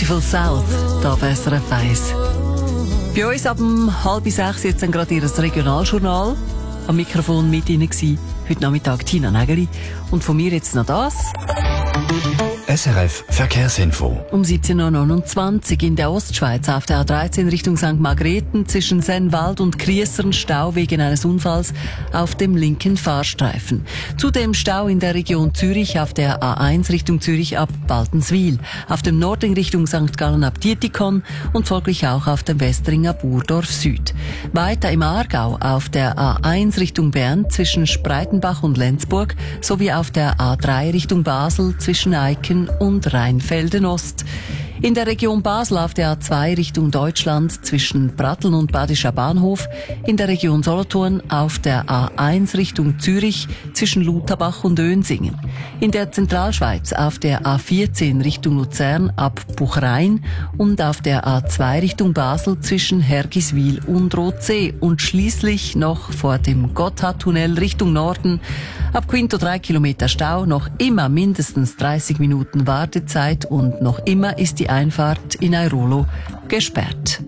Beautiful South, da auf SRF 1. Bei uns ab 5:30 jetzt dann gerade Ihr Regionaljournal. Am Mikrofon mit Ihnen war heute Nachmittag Tina Nägeli. Und von mir jetzt noch das. SRF Verkehrsinfo. Um 17:29 Uhr in der Ostschweiz auf der A13 Richtung St. Margrethen zwischen Sennwald und Kriessern Stau wegen eines Unfalls auf dem linken Fahrstreifen. Zudem Stau in der Region Zürich auf der A1 Richtung Zürich ab Baltenswil, auf dem Nordring Richtung St. Gallen ab Dietikon und folglich auch auf dem Westringer Burdorf Süd. Weiter im Aargau auf der A1 Richtung Bern zwischen Spreitenbach und Lenzburg sowie auf der A3 Richtung Basel zwischen Eiken und Rheinfelden Ost. In der Region Basel auf der A2 Richtung Deutschland zwischen Pratteln und Badischer Bahnhof, in der Region Solothurn auf der A1 Richtung Zürich zwischen Lutherbach und Önsingen. In der Zentralschweiz auf der A14 Richtung Luzern ab Buchrein und auf der A2 Richtung Basel zwischen Hergiswil und Rothsee und schließlich noch vor dem Gotthardtunnel Richtung Norden ab Quinto 3 Kilometer Stau, noch immer mindestens 30 Minuten Wartezeit und noch immer ist die Einfahrt in Airolo gesperrt.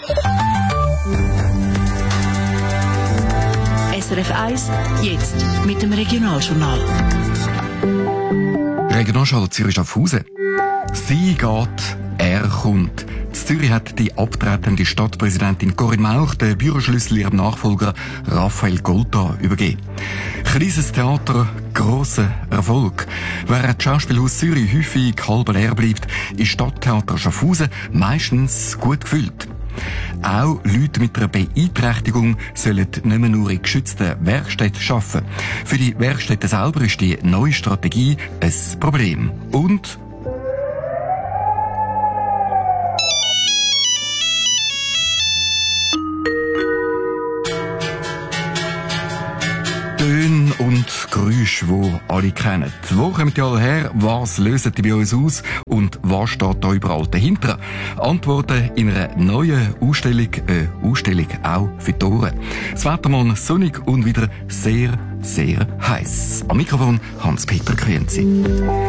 SRF 1, jetzt mit dem Regionaljournal. Regionaljournal Zürich-Schaffhausen. Sie geht, er kommt. In Zürich hat die abtretende Stadtpräsidentin Corinne Mauch den Büroschlüssel ihrem Nachfolger Raphael Golta übergeben. Kleines Theater, grosser Erfolg. Während das Schauspielhaus Zürich häufig halb leer bleibt, ist Stadttheater Schaffhausen meistens gut gefüllt. Auch Leute mit einer Beeinträchtigung sollen nicht mehr nur in geschützten Werkstätten arbeiten. Für die Werkstätten selber ist die neue Strategie ein Problem. Und Töne und Geräusche, die alle kennen. Wo kommen die alle her? Was lösen die bei uns aus? Und was steht da überall dahinter? Antworten in einer neuen Ausstellung. Eine Ausstellung auch für die Ohren. Das Wetter mal sonnig und wieder sehr, sehr heiß. Am Mikrofon Hans-Peter Krienzi.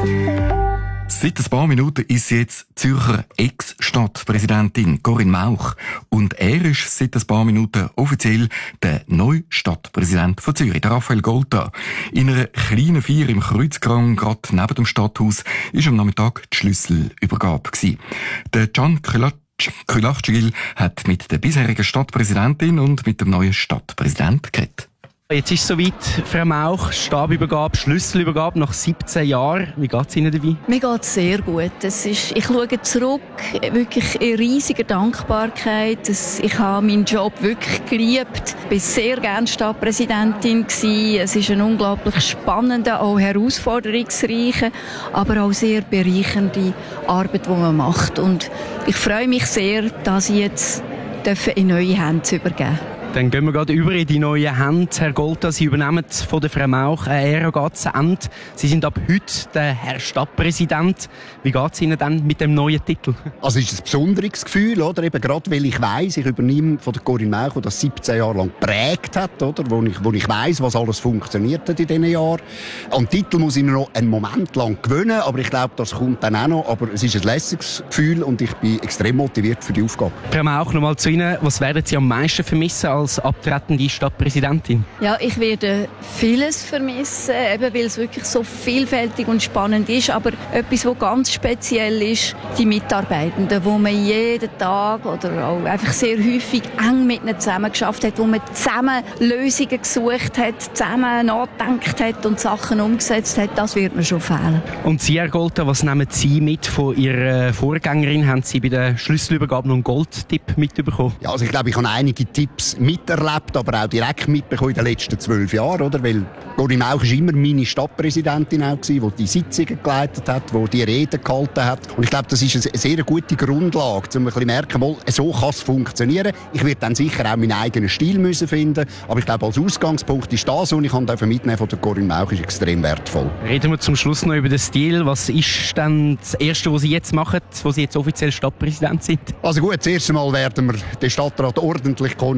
Seit ein paar Minuten ist sie jetzt Zürcher Ex-Stadtpräsidentin Corinne Mauch. Und er ist seit ein paar Minuten offiziell der neue Stadtpräsident von Zürich, der Raphael Golta. In einer kleinen Feier im Kreuzgang, gerade neben dem Stadthaus, ist am Nachmittag die Schlüsselübergabe gewesen. Der Can Kühlachgil hat mit der bisherigen Stadtpräsidentin und mit dem neuen Stadtpräsidenten geredet. Jetzt ist es soweit, Frau Mauch, Stabübergabe, Schlüsselübergabe nach 17 Jahren. Wie geht es Ihnen dabei? Mir geht es sehr gut. Ich schaue zurück, wirklich in riesiger Dankbarkeit. Ich habe meinen Job wirklich geliebt. Ich war sehr gerne Stadtpräsidentin. Es ist eine unglaublich spannende, auch herausforderungsreiche, aber auch sehr bereichernde Arbeit, die man macht. Und ich freue mich sehr, dass ich jetzt in neue Hände übergeben darf. Dann gehen wir gerade über in die neuen Hände. Herr Golta, Sie übernehmen von der Frau Mauch eine Ära geht zu Ende. Sie sind ab heute der Herr Stadtpräsident. Wie geht es Ihnen dann mit dem neuen Titel? Also es ist ein besonderes Gefühl, oder? Eben gerade weil ich weiss, ich übernehme von der Corinne Mauch, die das 17 Jahre lang geprägt hat, oder? Wo ich weiss, was alles funktioniert hat in diesen Jahren. An den Titel muss ich mir noch einen Moment lang gewöhnen, aber ich glaube, das kommt dann auch noch. Aber es ist ein lässiges Gefühl und ich bin extrem motiviert für die Aufgabe. Frau Mauch, nochmal zu Ihnen. Was werden Sie am meisten vermissen als abtretende Stadtpräsidentin? Ja, ich werde vieles vermissen, eben weil es wirklich so vielfältig und spannend ist. Aber etwas, was ganz speziell ist, die Mitarbeitenden, wo man jeden Tag oder auch einfach sehr häufig eng mit ihnen zusammengearbeitet hat, wo man zusammen Lösungen gesucht hat, zusammen nachgedacht hat und Sachen umgesetzt hat, das wird mir schon fehlen. Und Sie, Herr Golta, was nehmen Sie mit von Ihrer Vorgängerin? Haben Sie bei der Schlüsselübergabe noch einen Goldtipp mitbekommen? Ja, also ich glaube, ich habe einige Tipps miterlebt, aber auch direkt mitbekommen in den letzten 12 Jahren, oder? Weil Corinne Mauch war immer meine Stadtpräsidentin auch gewesen, die Sitzungen geleitet hat, die die Reden gehalten hat. Und ich glaube, das ist eine sehr gute Grundlage, um ein bisschen merken, mal, so kann es funktionieren. Ich werde dann sicher auch meinen eigenen Stil müssen finden, aber ich glaube, als Ausgangspunkt ist das, und ich kann mitnehmen von der Corinne Mauch, ist extrem wertvoll. Reden wir zum Schluss noch über den Stil. Was ist denn das Erste, was Sie jetzt machen, wo Sie jetzt offiziell Stadtpräsident sind? Also gut, das erste Mal werden wir den Stadtrat ordentlich konstituieren.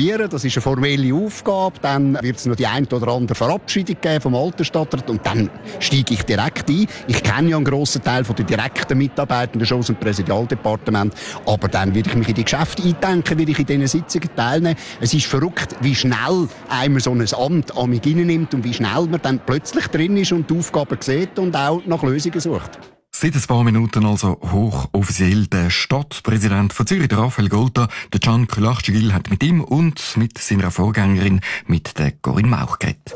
evaluieren. Das ist eine formelle Aufgabe. Dann wird es noch die ein oder andere Verabschiedung geben vom alten Stadtrat und dann steige ich direkt ein. Ich kenne ja einen grossen Teil von den direkten Mitarbeitenden schon aus dem Präsidialdepartement, aber dann werde ich mich in die Geschäfte eindenken, werde ich in diesen Sitzungen teilnehmen. Es ist verrückt, wie schnell einmal so ein Amt an mich nimmt und wie schnell man dann plötzlich drin ist und die Aufgaben sieht und auch nach Lösungen sucht. Seit ein paar Minuten also hochoffiziell der Stadtpräsident von Zürich, der Raphael Golta, der Can Kulachcigil, hat mit ihm und mit seiner Vorgängerin, mit der Corinne Mauch, geredet.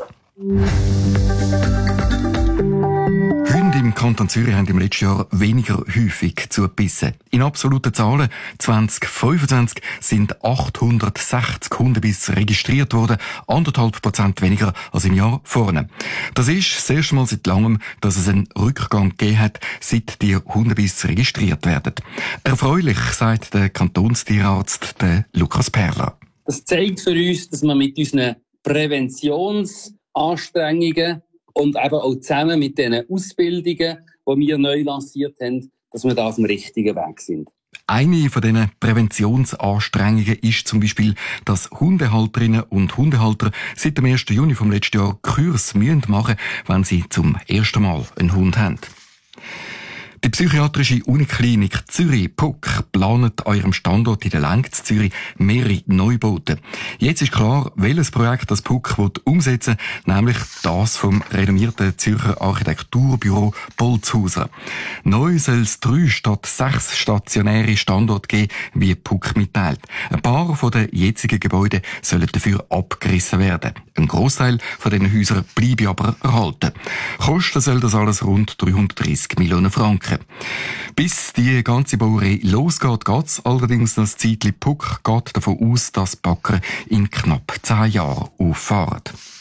Hunde im Kanton Zürich haben im letzten Jahr weniger häufig zugebissen. In absoluten Zahlen 2025 sind 860 Hundebisse registriert worden, 1,5% weniger als im Jahr vorne. Das ist das erste Mal seit langem, dass es einen Rückgang gegeben hat, seit die Hundebisse registriert werden. Erfreulich, sagt der Kantonstierarzt der Lukas Perler. Das zeigt für uns, dass man mit unseren Präventionsanstrengungen und eben auch zusammen mit den Ausbildungen, die wir neu lanciert haben, dass wir da auf dem richtigen Weg sind. Eine von diesen Präventionsanstrengungen ist zum Beispiel, dass Hundehalterinnen und Hundehalter seit dem 1. Juni vom letzten Jahr Kurs machen müssen, wenn sie zum ersten Mal einen Hund haben. Die psychiatrische Uniklinik Zürich PUK plant eurem Standort in der Längs Zürich mehrere Neubauten. Jetzt ist klar, welches Projekt das PUK umsetzen will, nämlich das vom renommierten Zürcher Architekturbüro Bolzhauser. Neu soll es 3 statt 6 stationäre Standorte geben, wie PUK mitteilt. Ein paar von den jetzigen Gebäuden sollen dafür abgerissen werden. Ein Grossteil von diesen Häusern bleibe aber erhalten. Kosten soll das alles rund 330 Millionen Franken. Bis die ganze Bauerei losgeht, geht's allerdings noch ein Zeitchen. PUK geht davon aus, dass Backer in knapp 10 Jahren auffahren.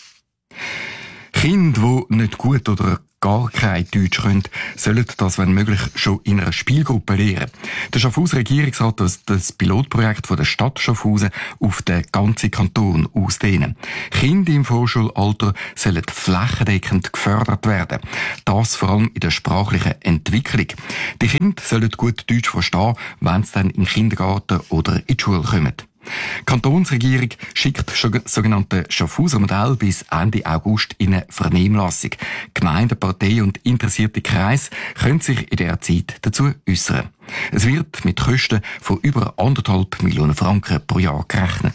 Kinder, die nicht gut oder gar kein Deutsch können, sollen das, wenn möglich, schon in einer Spielgruppe lernen. Der Schaffhauser Regierungsrat hat das Pilotprojekt von der Stadt Schaffhausen auf den ganzen Kanton ausdehnen. Kinder im Vorschulalter sollen flächendeckend gefördert werden. Das vor allem in der sprachlichen Entwicklung. Die Kinder sollen gut Deutsch verstehen, wenn sie dann in den Kindergarten oder in die Schule kommen. Die Kantonsregierung schickt sogenannte Schaffhauser Modell bis Ende August in eine Vernehmlassung. Gemeinden, Parteien und interessierte Kreise können sich in dieser Zeit dazu äußern. Es wird mit Kosten von über 1,5 Millionen Franken pro Jahr gerechnet.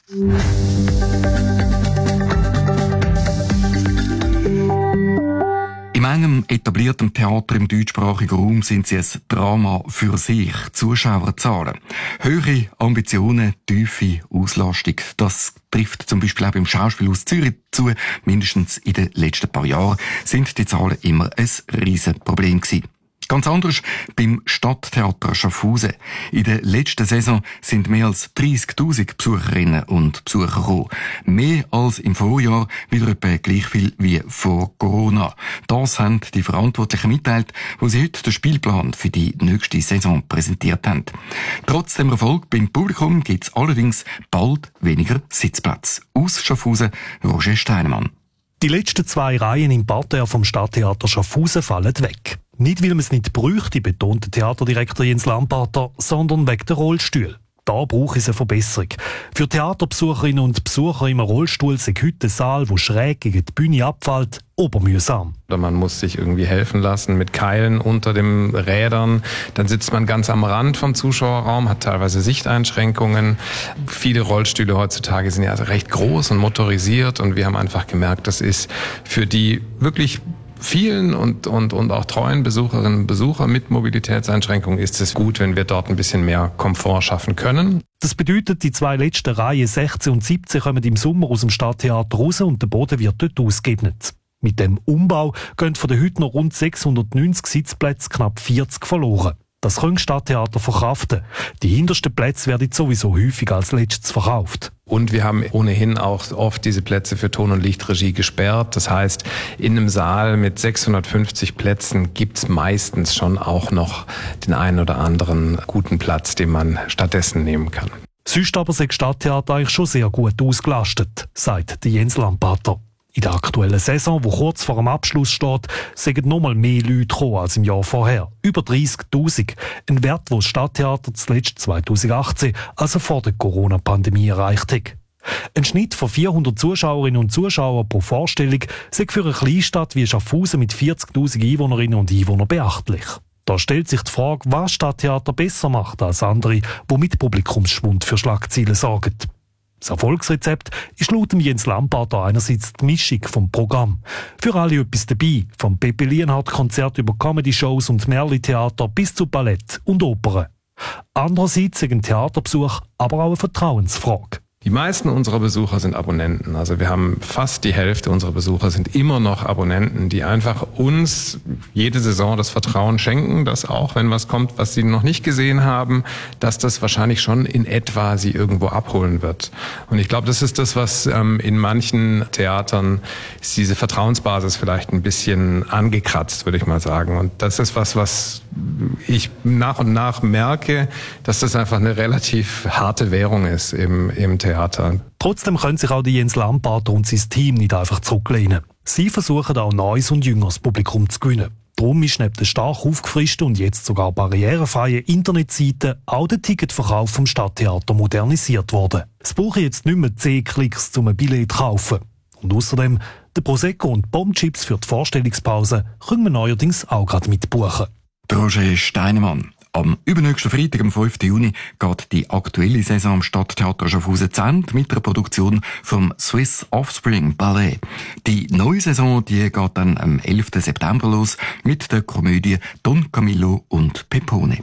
In einem etablierten Theater im deutschsprachigen Raum sind sie ein Drama für sich. Zuschauerzahlen. Höhere Ambitionen, tiefe Auslastung. Das trifft zum Beispiel auch im Schauspielhaus Zürich zu. Mindestens in den letzten paar Jahren sind die Zahlen immer ein Riesenproblem gewesen. Ganz anders beim Stadttheater Schaffhausen. In der letzten Saison sind mehr als 30.000 Besucherinnen und Besucher gekommen. Mehr als im Vorjahr, wieder etwa gleich viel wie vor Corona. Das haben die Verantwortlichen mitteilt, wo sie heute den Spielplan für die nächste Saison präsentiert haben. Trotz dem Erfolg beim Publikum gibt es allerdings bald weniger Sitzplätze. Aus Schaffhausen, Roger Steinemann. Die letzten 2 Reihen im Parterre vom Stadttheater Schaffhausen fallen weg. Nicht, weil man es nicht bräuchte, betont der Theaterdirektor Jens Lamparter, sondern wegen der Rollstühle. Da braucht es eine Verbesserung. Für Theaterbesucherinnen und Besucher im Rollstuhl sei heute ein Saal, der schräg gegen die Bühne abfällt, obermühsam. Man muss sich irgendwie helfen lassen mit Keilen unter den Rädern. Dann sitzt man ganz am Rand vom Zuschauerraum, hat teilweise Sichteinschränkungen. Viele Rollstühle heutzutage sind ja recht groß und motorisiert und wir haben einfach gemerkt, das ist für die wirklich vielen und auch treuen Besucherinnen und Besucher mit Mobilitätseinschränkungen ist es gut, wenn wir dort ein bisschen mehr Komfort schaffen können. Das bedeutet, die 2 letzten Reihen 16 und 17 kommen im Sommer aus dem Stadttheater raus und der Boden wird dort ausgeebnet. Mit dem Umbau gehen von den heute noch rund 690 Sitzplätzen knapp 40 verloren. Das können Stadttheater verkraften. Die hintersten Plätze werden sowieso häufig als letztes verkauft. Und wir haben ohnehin auch oft diese Plätze für Ton- und Lichtregie gesperrt. Das heißt, in einem Saal mit 650 Plätzen gibt's meistens schon auch noch den einen oder anderen guten Platz, den man stattdessen nehmen kann. Sonst aber sei das Stadttheater eigentlich schon sehr gut ausgelastet, sagt Jens Lamparter. In der aktuellen Saison, die kurz vor dem Abschluss steht, sind nochmal mehr Leute gekommen als im Jahr vorher. Über 30.000. Ein Wert, den das Stadttheater zuletzt 2018, also vor der Corona-Pandemie, erreicht hat. Ein Schnitt von 400 Zuschauerinnen und Zuschauern pro Vorstellung sei für eine Kleinstadt wie Schaffhausen mit 40'000 Einwohnerinnen und Einwohnern beachtlich. Da stellt sich die Frage, was Stadttheater besser macht als andere, die mit Publikumsschwund für Schlagzeilen sorgen. Das Erfolgsrezept ist laut Jens Lampater einerseits die Mischung vom Programm. Für alle etwas dabei, vom Pepe Lienhardt-Konzert über Comedy-Shows und Märli-Theater bis zu Ballett und Opern. Andererseits ist ein Theaterbesuch aber auch eine Vertrauensfrage. Die meisten unserer Besucher sind Abonnenten. Also wir haben fast die Hälfte unserer Besucher sind immer noch Abonnenten, die einfach uns jede Saison das Vertrauen schenken, dass auch wenn was kommt, was sie noch nicht gesehen haben, dass das wahrscheinlich schon in etwa sie irgendwo abholen wird. Und ich glaube, das ist das, was in manchen Theatern ist diese Vertrauensbasis vielleicht ein bisschen angekratzt, würde ich mal sagen. Und das ist was ich nach und nach merke, dass das einfach eine relativ harte Währung ist im Theater. Trotzdem können sich auch die Jens Lampater und sein Team nicht einfach zurücklehnen. Sie versuchen auch neues und jüngeres Publikum zu gewinnen. Darum ist neben der stark aufgefrischten und jetzt sogar barrierefreien Internetseite auch der Ticketverkauf vom Stadttheater modernisiert worden. Es brauche jetzt nicht mehr 10 Klicks, um ein Billett zu kaufen. Und außerdem, der Prosecco und Bombchips für die Vorstellungspause können wir neuerdings auch gerade mitbuchen. Roger Steinemann. Am übernächsten Freitag, am 5. Juni, geht die aktuelle Saison am Stadttheater Schaffhausen zu Ende mit der Produktion vom Swiss Offspring Ballet. Die neue Saison, die geht dann am 11. September los mit der Komödie Don Camillo und Pepone.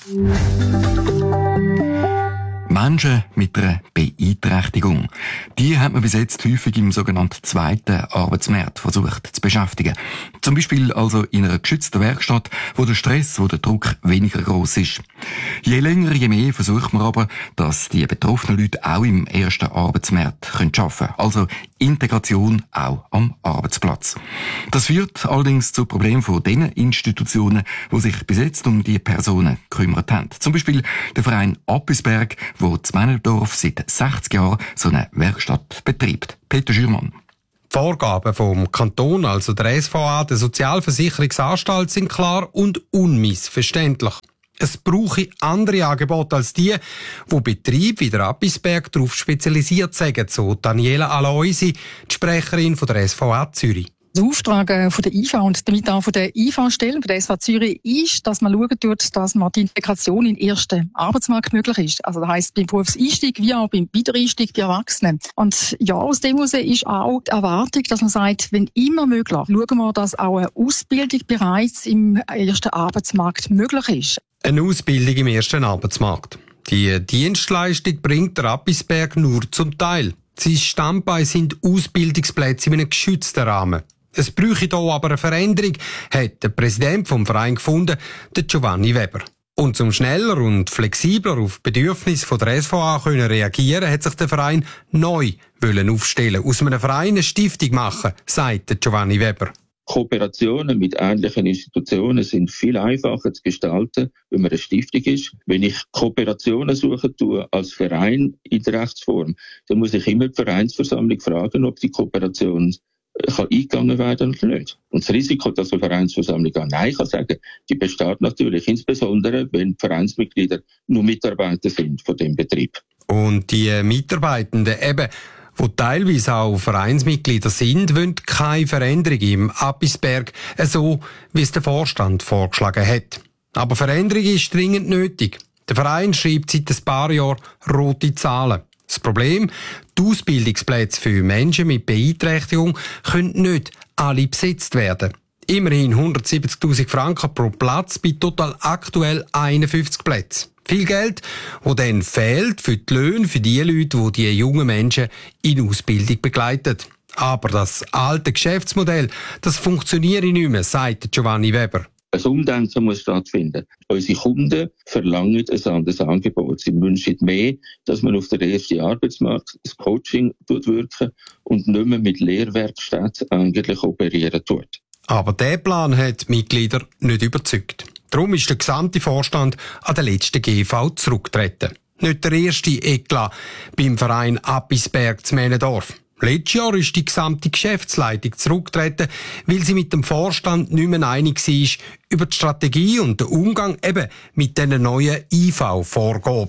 Menschen mit einer Beeinträchtigung. Die hat man bis jetzt häufig im sogenannten zweiten Arbeitsmarkt versucht zu beschäftigen. Zum Beispiel also in einer geschützten Werkstatt, wo der Stress, wo der Druck weniger gross ist. Je länger, je mehr versucht man aber, dass die betroffenen Leute auch im ersten Arbeitsmarkt arbeiten können. Also Integration auch am Arbeitsplatz. Das führt allerdings zu Problemen von den Institutionen, die sich bis jetzt um die Personen gekümmert haben. Zum Beispiel der Verein Appisberg, wo in Männerdorf seit 60 Jahren so eine Werkstatt betreibt. Peter Schürmann. Die Vorgaben vom Kanton, also der SVA, der Sozialversicherungsanstalt, sind klar und unmissverständlich. Es brauche andere Angebote als die Betriebe wie der Appisberg darauf spezialisiert sind, so Daniela Aloisi, die Sprecherin von der SVA Zürich. Der Auftrag von der IV und damit auch von der IV-Stellen, von der SV Zürich, ist, dass man schauen tut, dass man die Integration in den ersten Arbeitsmarkt möglich ist. Also das heisst, beim Berufseinstieg wie auch beim Wiedereinstieg bei Erwachsenen. Und ja, aus dem heraus ist auch die Erwartung, dass man sagt, wenn immer möglich, schauen wir, dass auch eine Ausbildung bereits im ersten Arbeitsmarkt möglich ist. Eine Ausbildung im ersten Arbeitsmarkt. Die Dienstleistung bringt der Appisberg nur zum Teil. Sein Standbein sind Ausbildungsplätze in einem geschützten Rahmen. Es bräuchte hier aber eine Veränderung, hat der Präsident vom Verein gefunden, der Giovanni Weber. Und um schneller und flexibler auf die Bedürfnisse der SVA können reagieren, hat sich der Verein neu aufstellen, aus einem Verein eine Stiftung machen, sagt der Giovanni Weber. Kooperationen mit ähnlichen Institutionen sind viel einfacher zu gestalten, wenn man eine Stiftung ist. Wenn ich Kooperationen suchen tue als Verein in der Rechtsform, dann muss ich immer die Vereinsversammlung fragen, ob die Kooperation eingegangen werden oder nicht. Und das Risiko, dass eine Vereinsversammlung Nein kann sagen, die besteht natürlich, insbesondere wenn die Vereinsmitglieder nur Mitarbeiter sind von dem Betrieb. Und die Mitarbeitenden eben, die teilweise auch Vereinsmitglieder sind, wollen keine Veränderung im Appisberg, so wie es der Vorstand vorgeschlagen hat. Aber Veränderung ist dringend nötig. Der Verein schreibt seit ein paar Jahren rote Zahlen. Das Problem, die Ausbildungsplätze für Menschen mit Beeinträchtigung können nicht alle besetzt werden. Immerhin 170'000 Franken pro Platz bei total aktuell 51 Plätzen. Viel Geld, das dann fehlt für die Löhne für die Leute, die jungen Menschen in Ausbildung begleiten. Aber das alte Geschäftsmodell, das funktioniert nicht mehr, sagt Giovanni Weber. Ein Umdenken muss stattfinden. Unsere Kunden verlangen ein anderes Angebot. Sie wünschen mehr, dass man auf den ersten Arbeitsmarkt das Coaching wirken und nicht mehr mit Lehrwerkstätten eigentlich operieren tut. Aber dieser Plan hat die Mitglieder nicht überzeugt. Darum ist der gesamte Vorstand an der letzten GV zurückgetreten. Nicht der erste Eklat beim Verein Appisberg zu Männendorf. Letztes Jahr ist die gesamte Geschäftsleitung zurückgetreten, weil sie mit dem Vorstand nicht mehr einig war über die Strategie und den Umgang eben mit diesen neuen IV-Vorgaben.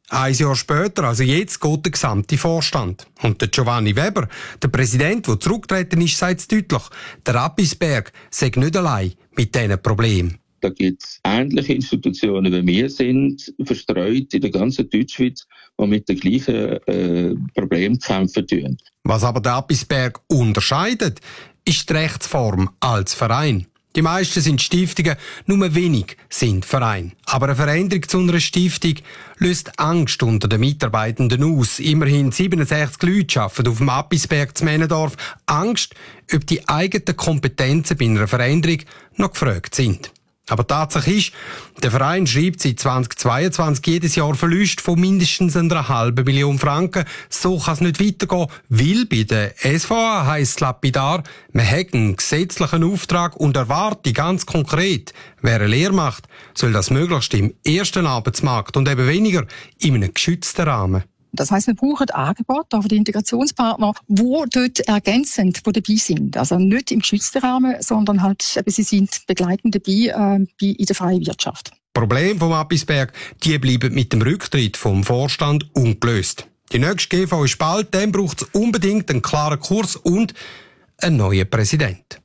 Ein Jahr später, also jetzt, geht der gesamte Vorstand. Und der Giovanni Weber, der Präsident, der zurückgetreten ist, sagt es deutlich, der Appisberg sei nicht allein mit diesen Problemen. Da gibt es ähnliche Institutionen wie wir sind, verstreut in der ganzen Deutschschweiz, die mit den gleichen Problemen kämpfen tun. Was aber der Appisberg unterscheidet, ist die Rechtsform als Verein. Die meisten sind Stiftungen, nur wenig sind Vereine. Aber eine Veränderung zu einer Stiftung löst Angst unter den Mitarbeitenden aus. Immerhin 67 Leute arbeiten auf dem Appisberg zu Männendorf. Angst, ob die eigenen Kompetenzen bei einer Veränderung noch gefragt sind. Aber Tatsache ist, der Verein schreibt seit 2022 jedes Jahr Verluste von mindestens 1,5 Million Franken. So kann es nicht weitergehen, weil bei der SVA heisst es lapidar, man hat einen gesetzlichen Auftrag und erwartet ganz konkret, wer eine Lehre macht, soll das möglichst im ersten Arbeitsmarkt und eben weniger in einem geschützten Rahmen. Das heisst, wir brauchen Angebote für die Integrationspartner, die dort ergänzend dabei sind. Also nicht im geschützten Rahmen, sondern halt, sie sind begleitend dabei in der freien Wirtschaft. Problem vom Appisberg, die bleiben mit dem Rücktritt vom Vorstand ungelöst. Die nächste GV ist bald, dann braucht es unbedingt einen klaren Kurs und einen neuen Präsidenten.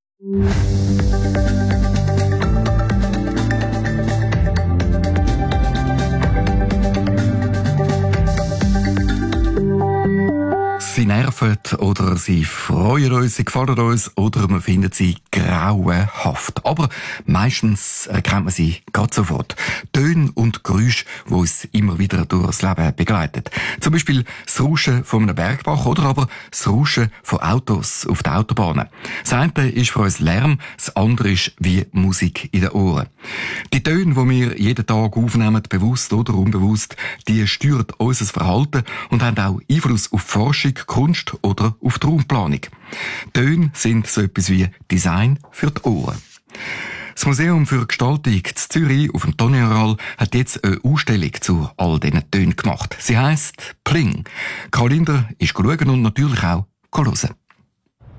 Sie nerven oder sie freuen uns, sie gefallen uns oder man findet sie grauenhaft. Aber meistens erkennt man sie gerade sofort. Töne und Geräusche, die uns immer wieder durchs Leben begleiten. Zum Beispiel das Rauschen von einem Bergbach oder aber das Rauschen von Autos auf den Autobahnen. Das eine ist für uns Lärm, das andere ist wie Musik in den Ohren. Die Töne, die wir jeden Tag aufnehmen, bewusst oder unbewusst, die steuern unser Verhalten und haben auch Einfluss auf Forschung, Kunst oder auf die Raumplanung. Töne sind so etwas wie Design für die Ohren. Das Museum für Gestaltung in Zürich auf dem Toni-Areal hat jetzt eine Ausstellung zu all diesen Tönen gemacht. Sie heisst Pling. Karl Linder ist schauen und natürlich auch hören.